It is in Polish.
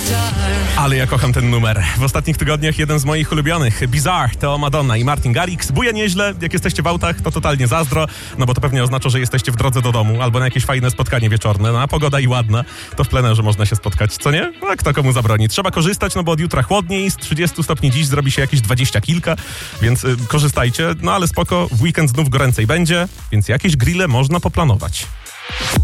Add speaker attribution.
Speaker 1: Ale ja kocham ten numer. W ostatnich tygodniach jeden z moich ulubionych. Bizarre to Madonna i Martin Garrix. Buja nieźle, jak jesteście w autach, to totalnie zazdro, no bo to pewnie oznacza, że jesteście w drodze do domu albo na jakieś fajne spotkanie wieczorne. No a pogoda i ładna, to w plenerze można się spotkać, co nie? A kto komu zabroni? Trzeba korzystać, no bo od jutra chłodniej, z 30 stopni dziś zrobi się jakieś 20 kilka, więc korzystajcie. No ale spoko, w weekend znów goręcej będzie, więc jakieś grille można poplanować.